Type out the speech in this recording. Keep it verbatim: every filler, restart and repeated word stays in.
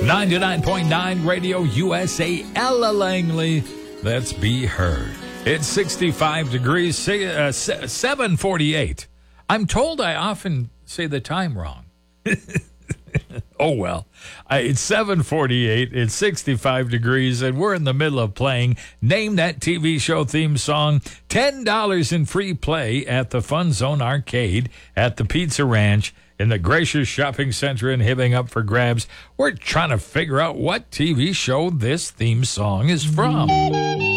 ninety-nine point nine Radio U S A, Ella Langley. Let's be heard. It's sixty-five degrees, uh, seven forty-eight. I'm told I often say the time wrong. Oh, well. Uh, it's seven forty-eight. It's sixty-five degrees, and we're in the middle of playing Name That T V Show theme song. ten dollars in free play at the Fun Zone Arcade at the Pizza Ranch in the Gracious Shopping Center in Hibbing up for grabs. We're trying to figure out what T V show this theme song is from.